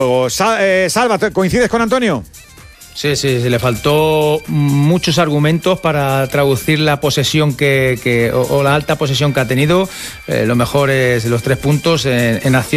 Salva, ¿coincides con Antonio? Sí, le faltó muchos argumentos para traducir la posesión o la alta posesión que ha tenido. Lo mejor es los 3 puntos en acción.